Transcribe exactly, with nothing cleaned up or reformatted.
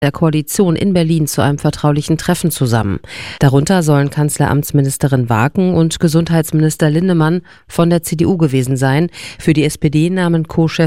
der Koalition in Berlin zu einem vertraulichen Treffen zusammen. Darunter sollen Kanzleramtsministerin Waken und Gesundheitsminister Linnemann von der C D U gewesen sein. Für die S P D nahmen Co-Chef